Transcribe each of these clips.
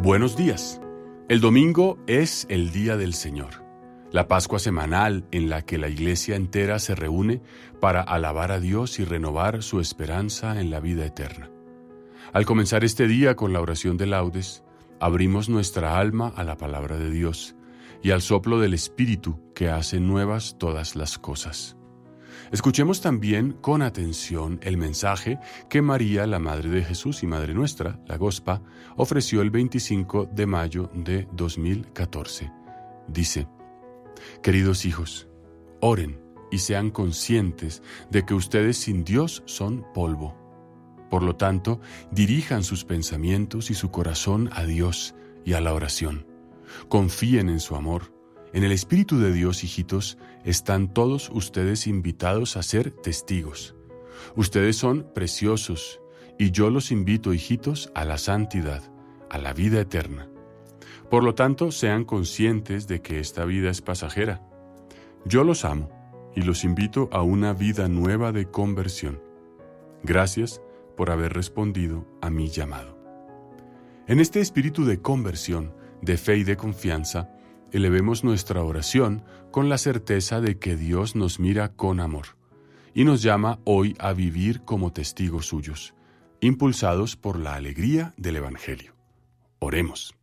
Buenos días. El domingo es el día del Señor, la Pascua semanal en la que la iglesia entera se reúne para alabar a Dios y renovar su esperanza en la vida eterna. Al comenzar este día con la oración de laudes, abrimos nuestra alma a la palabra de Dios y al soplo del Espíritu que hace nuevas todas las cosas. Escuchemos también con atención el mensaje que María, la Madre de Jesús y Madre nuestra, la Gospa, ofreció el 25 de mayo de 2014. Dice: Queridos hijos, oren y sean conscientes de que ustedes sin Dios son polvo. Por lo tanto, dirijan sus pensamientos y su corazón a Dios y a la oración. Confíen en su amor. En el Espíritu de Dios, hijitos, están todos ustedes invitados a ser testigos. Ustedes son preciosos y yo los invito, hijitos, a la santidad, a la vida eterna. Por lo tanto, sean conscientes de que esta vida es pasajera. Yo los amo y los invito a una vida nueva de conversión. Gracias por haber respondido a mi llamado. En este espíritu de conversión, de fe y de confianza, elevemos nuestra oración con la certeza de que Dios nos mira con amor y nos llama hoy a vivir como testigos suyos, impulsados por la alegría del Evangelio. Oremos.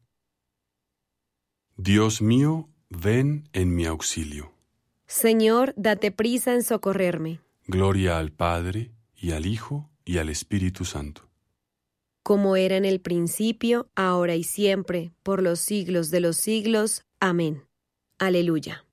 Dios mío, ven en mi auxilio. Señor, date prisa en socorrerme. Gloria al Padre, y al Hijo, y al Espíritu Santo. Como era en el principio, ahora y siempre, por los siglos de los siglos. Amén. Aleluya.